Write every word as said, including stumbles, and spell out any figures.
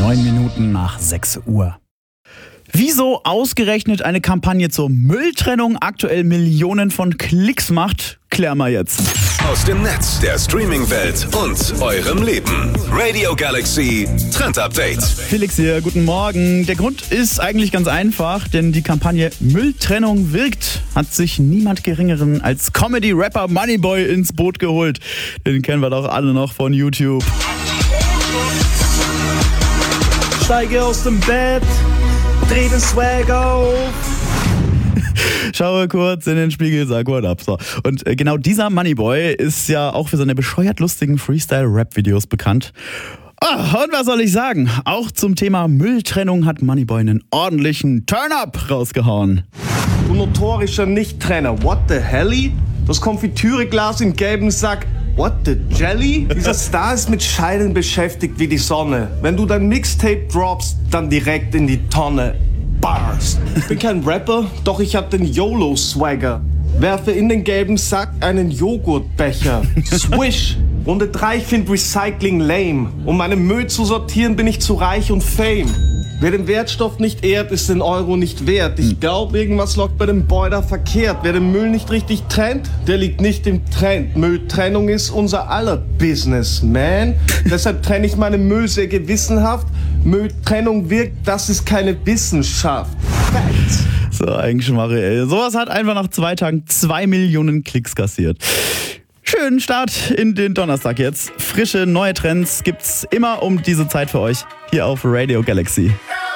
Neun Minuten nach sechs Uhr. Wieso ausgerechnet eine Kampagne zur Mülltrennung aktuell Millionen von Klicks macht, klären wir jetzt. Aus dem Netz, der Streaming-Welt und eurem Leben. Radio Galaxy Trend Update. Felix hier, guten Morgen. Der Grund ist eigentlich ganz einfach, denn die Kampagne Mülltrennung wirkt, hat sich niemand Geringeren als Comedy-Rapper Moneyboy ins Boot geholt. Den kennen wir doch alle noch von YouTube. Steige aus dem Bett, dreh den Swag auf. Schaue kurz in den Spiegel, sag what up. So. Und äh, genau dieser Moneyboy ist ja auch für seine bescheuert lustigen Freestyle-Rap-Videos bekannt. Oh, und was soll ich sagen? Auch zum Thema Mülltrennung hat Moneyboy einen ordentlichen Turn-Up rausgehauen. Du notorischer Nicht-Trenner, what the helly? Das Konfitüreglas im gelben Sack, what the jelly? Dieser Star ist mit Scheiden beschäftigt wie die Sonne. Wenn du dein Mixtape droppst, dann direkt in die Tonne. Bars. Ich bin kein Rapper, doch ich hab den YOLO-Swagger. Werfe in den gelben Sack einen Joghurtbecher. Swish. Runde drei, ich find Recycling lame. Um meinen Müll zu sortieren, bin ich zu reich und fame. Wer den Wertstoff nicht ehrt, ist den Euro nicht wert. Ich glaub, irgendwas läuft bei dem Boy da verkehrt. Wer den Müll nicht richtig trennt, der liegt nicht im Trend. Mülltrennung ist unser aller Business, man. Deshalb trenne ich meinen Müll sehr gewissenhaft. Mülltrennung wirkt, das ist keine Wissenschaft. Facts. So, eigentlich ey. Sowas hat einfach nach zwei Tagen zwei Millionen Klicks kassiert. Schönen Start in den Donnerstag jetzt. Frische, neue Trends gibt's immer um diese Zeit für euch hier auf Radio Galaxy.